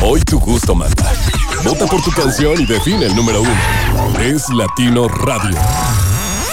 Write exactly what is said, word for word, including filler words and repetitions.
Hoy tu gusto manda. Vota por tu canción y define el número uno. Es Latino Radio.